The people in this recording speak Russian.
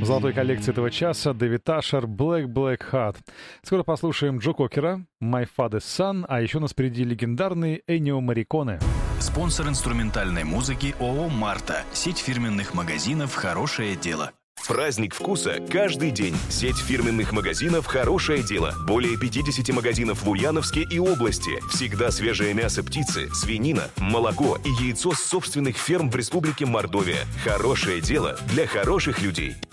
золотой коллекции этого часа Дэвид Ашер, Black Black Heart. Скоро послушаем Джо Кокера, My Father's Son, а еще у нас впереди легендарный Эннио Морриконе. Спонсор инструментальной музыки ООО «Марта». Сеть фирменных магазинов «Хорошее дело». Праздник вкуса каждый день. Сеть фирменных магазинов «Хорошее дело». Более 50 магазинов в Ульяновске и области. Всегда свежее мясо птицы, свинина, молоко и яйцо с собственных ферм в Республике Мордовия. «Хорошее дело» для хороших людей.